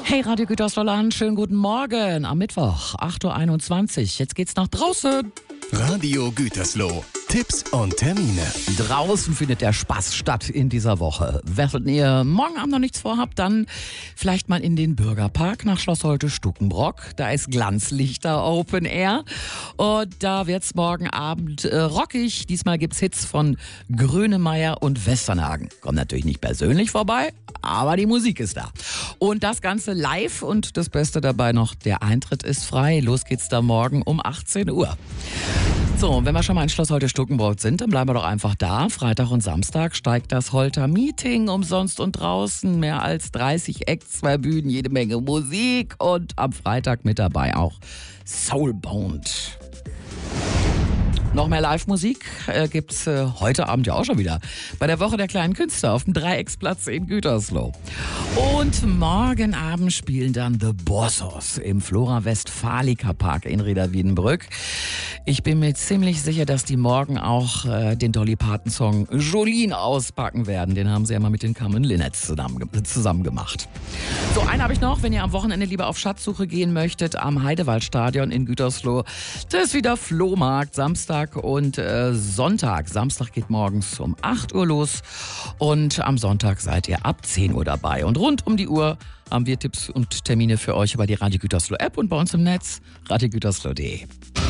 Hey, Radio Gütersloh, schönen guten Morgen am Mittwoch, 8.21 Uhr. Jetzt geht's nach draußen. Radio Gütersloh. Tipps und Termine. Draußen findet der Spaß statt in dieser Woche. Wenn ihr morgen Abend noch nichts vorhabt, dann vielleicht mal in den Bürgerpark nach Schloss Holte-Stukenbrock. Da ist Glanzlichter Open Air und da wird's morgen Abend rockig. Diesmal gibt's Hits von Grönemeyer und Westernhagen. Kommt natürlich nicht persönlich vorbei, aber die Musik ist da. Und das Ganze live und das Beste dabei noch, der Eintritt ist frei. Los geht's da morgen um 18 Uhr. So, wenn wir schon mal in Schloss Holte-Stukenbrock sind, dann bleiben wir doch einfach da. Freitag und Samstag steigt das Holter Meeting umsonst und draußen. Mehr als 30 Acts, 2 Bühnen, jede Menge Musik und am Freitag mit dabei auch Soulbound. Noch mehr Live-Musik gibt's heute Abend ja auch schon wieder bei der Woche der kleinen Künstler auf dem Dreiecksplatz in Gütersloh. Und morgen Abend spielen dann The Bossos im Flora Westfalica Park in Rheda-Wiedenbrück. Ich bin mir ziemlich sicher, dass die morgen auch den Dolly Parton Song Jolene auspacken werden. Den haben sie ja mal mit den Common Linnets zusammen gemacht. So, einen habe ich noch, wenn ihr am Wochenende lieber auf Schatzsuche gehen möchtet, am Heidewaldstadion in Gütersloh. Das ist wieder Flohmarkt, Samstag und Sonntag. Samstag geht morgens um 8 Uhr los und am Sonntag seid ihr ab 10 Uhr dabei. Und rund um die Uhr haben wir Tipps und Termine für euch über die Radio Gütersloh App und bei uns im Netz radiogütersloh.de.